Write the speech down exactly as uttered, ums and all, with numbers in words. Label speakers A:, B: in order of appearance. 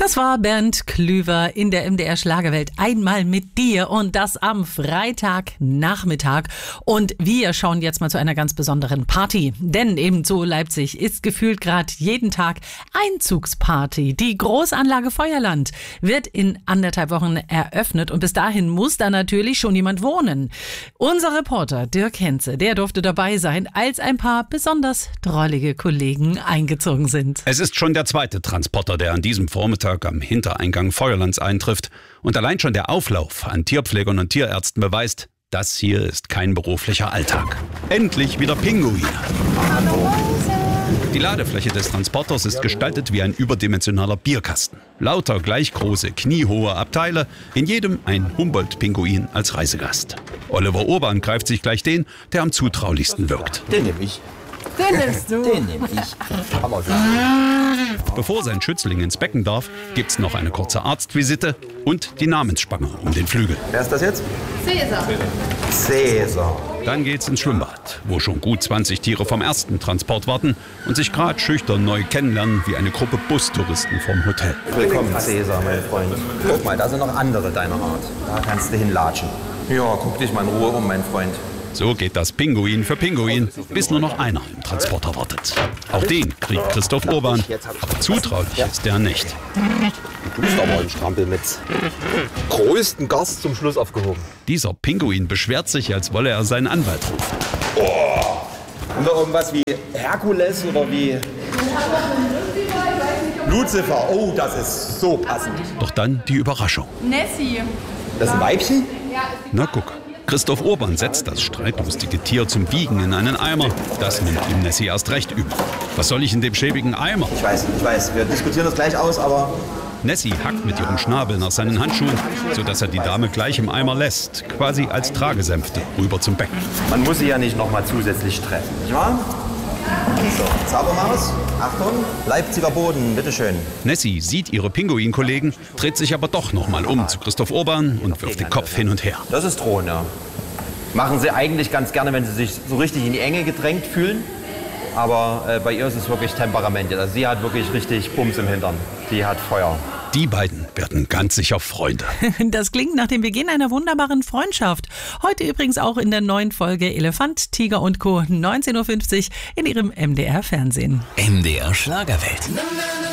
A: Das war Bernd Klüver in der M D R Schlagerwelt. Einmal mit dir und das am Freitagnachmittag. Und wir schauen jetzt mal zu einer ganz besonderen Party. Denn ebenso Leipzig ist gefühlt gerade jeden Tag Einzugsparty. Die Großanlage Feuerland wird in anderthalb Wochen eröffnet und bis dahin muss da natürlich schon jemand wohnen. Unser Reporter Dirk Henze, der durfte dabei sein, als ein paar besonders drollige Kollegen eingezogen sind.
B: Es ist schon der zweite Transporter, der an diesem Vormittag am Hintereingang Feuerlands eintrifft. Und allein schon der Auflauf an Tierpflegern und Tierärzten beweist, das hier ist kein beruflicher Alltag. Endlich wieder Pinguine. Die Ladefläche des Transporters ist gestaltet wie ein überdimensionaler Bierkasten. Lauter gleich große, kniehohe Abteile, in jedem ein Humboldt-Pinguin als Reisegast. Oliver Urban greift sich gleich den, der am zutraulichsten wirkt.
C: Den nehme ich.
D: Den nimmst du.
C: Den nehme ich. Aber
B: Bevor sein Schützling ins Becken darf, gibt's noch eine kurze Arztvisite und die Namensspange um den Flügel.
C: wer ist das jetzt?
D: Cäsar.
C: Cäsar.
B: Dann geht's ins Schwimmbad, wo schon gut zwanzig Tiere vom ersten Transport warten und sich gerade schüchtern neu kennenlernen wie eine Gruppe Bustouristen vom Hotel.
C: Willkommen, Cäsar, mein Freund. Guck mal, da sind noch andere deiner Art. Da kannst du hinlatschen. Ja, guck dich mal in Ruhe um, mein Freund.
B: So geht das Pinguin für Pinguin, bis nur noch einer im Transporter wartet. Auch den kriegt Christoph Urban, aber zutraulich ist der nicht.
C: Du bist aber ein Strampel mit größten Gast zum Schluss aufgehoben.
B: Dieser Pinguin beschwert sich, als wolle er seinen Anwalt rufen.
C: Oh. Und noch irgendwas wie Herkules oder wie Lucifer. Oh, das ist so passend.
B: Doch dann die Überraschung.
D: Nessie.
C: Das ist ein Weibchen?
B: Na guck, Christoph Urban setzt das streitlustige Tier zum Wiegen in einen Eimer. Das nimmt ihm Nessie erst recht übel. Was soll ich in dem schäbigen Eimer?
C: Ich weiß, ich weiß. Wir diskutieren das gleich aus, aber...
B: Nessie hackt mit ihrem Schnabel nach seinen Handschuhen, sodass er die Dame gleich im Eimer lässt. Quasi als Tragesänfte rüber zum Becken.
C: Man muss sie ja nicht noch mal zusätzlich treffen, nicht wahr? So, Zaubermaus, Achtung, Leipziger Boden, bitteschön.
B: Nessie sieht ihre Pinguinkollegen, dreht sich aber doch noch mal um zu Christoph Urban und wirft den Kopf hin und her.
C: Das ist Drohen, ja. Machen sie eigentlich ganz gerne, wenn sie sich so richtig in die Enge gedrängt fühlen. Aber äh, bei ihr ist es wirklich Temperament. Also sie hat wirklich richtig Bums im Hintern. Die hat Feuer.
B: Die beiden werden ganz sicher Freunde.
A: Das klingt nach dem Beginn einer wunderbaren Freundschaft. Heute übrigens auch in der neuen Folge Elefant, Tiger und Co. neunzehn Uhr fünfzig in Ihrem M D R Fernsehen.
E: M D R Schlagerwelt.